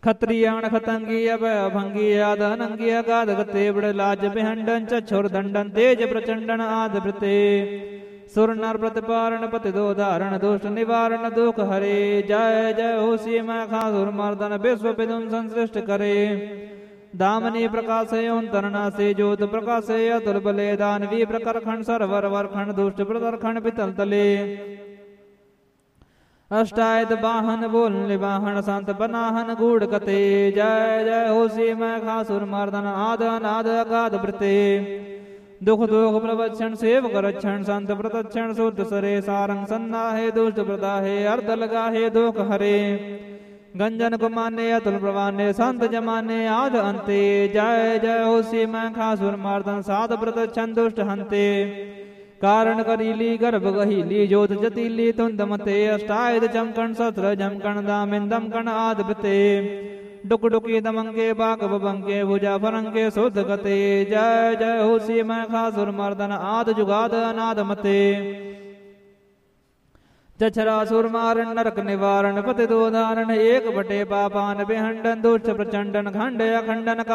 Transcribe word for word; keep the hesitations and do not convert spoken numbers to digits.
ਖਤਰੀਆਣ ਖਤੰਗੀ ਅਭੈ ਅਭੰਗੀ ਆਦ ਅਨੰਗੀ ਅਗਾਧ ਗਤੇ ਬੜ ਲਾਜ ਬਿਹੰਡਨ ਚਛੁਰ ਦੰਡਨ ਤੇਜ ਪ੍ਰਚੰਡਨ ਆਦ ਬ੍ਰਤੇ ਸੁਰ ਨਰ ਪ੍ਰਤਿਪਾਰਨ ਪਤਿ ਦੋ ਧਾਰਨ ਦੁਸ਼ਟ ਨਿਵਾਰਨ ਦੁਖ ਹਰੇ ਜੈ ਜੈ ਹੋਸੀ ਮੈਂ ਖਾਸੁਰ ਮਰਦਨ ਵਿਸ਼ਵ ਪਿਦੁਮ ਸੰਸ੍ਰਿਸ਼ਟ ਕਰੇ दामनी प्रकाशे ओंतरनासे ज्योत प्रकाशे अतुल बले दानवी प्रकरखंड सरवर वरखंड दुष्ट प्रकरखंड पितल तले अष्टायत बाहन बोल निवाहन संत बनाहन गूढ़ कते जय जय होसी मैं खासुर मर्दन आद अनाद अगाध ब्रते दुख दुख प्रवक्षण सेवक रक्षण संत प्रतक्षण शुद्ध सरे सारंग सन्नाहे दुष्ट प्रदाहे अर्ध लगाहे दुख हरे गंजन कुमाने अतुल प्रवाने संत जमाने आद अंते जय जय होसी मैं खासुर मर्दन साध प्रतक्षण दुष्ट हंते कारण करीली गर्भ गहीली ज्योत जतीली तुंद मते अष्टायत चमकण सत्र जमकण दामिन दमकण आद बते डुक डुकी दमंगे बाक बबंगे भुजा फरंगे शुद्ध गते जय जय होसी मैं खासुर मर्दन आद जुगाद अनाद मते चछरासुर मारण नरक निवारण पति दो धारण एक बटे पापान बिहंडन दुष्ट प्रचंडन खंड अखंडन